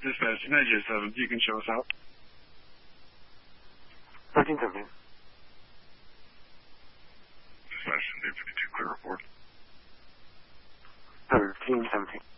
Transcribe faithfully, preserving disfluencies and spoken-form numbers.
Dispatch, Niger seven, you can show us out. thirteen seventeen. Dispatch, eight fifty-two, clear report. thirteen seventeen.